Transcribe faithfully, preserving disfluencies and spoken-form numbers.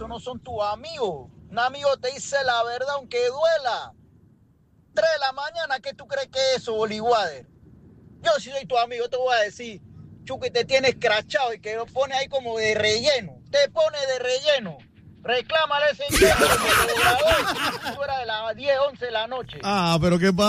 esos no son tus amigos. Un amigo te dice la verdad aunque duela. Tres de la mañana, ¿qué tú crees que es eso, Boliwader? Yo si soy tu amigo te voy a decir, Chucky te tiene escrachado y que lo pone ahí como de relleno. Te pone de relleno. Reclámale ese tiempo que te grabó. Fuera de las diez, once de la noche. Ah, pero qué pasa.